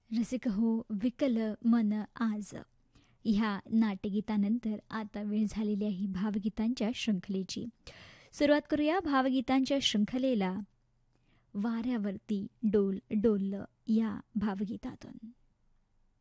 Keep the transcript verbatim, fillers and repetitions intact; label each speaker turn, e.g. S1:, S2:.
S1: रसिक हो विकल मन आज. ह्या नाट्यगीतानंतर आता वेळ झालेली आहे भावगीतांच्या शृंखलेची. सुरुवात करूया भावगीतांच्या शृंखलेला वाऱ्यावरती डोल डोललं या भावगीतातून.